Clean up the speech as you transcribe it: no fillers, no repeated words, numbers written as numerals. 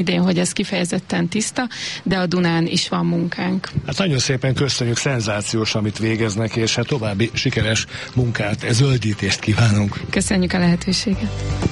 idén, hogy ez kifejezetten tiszta, de a Dunán is van munkánk. Hát nagyon szépen köszönjük, szenzációs, amit végeznek, és hát további sikeres munkát, zöldítést kívánunk. Köszönjük a lehetőséget.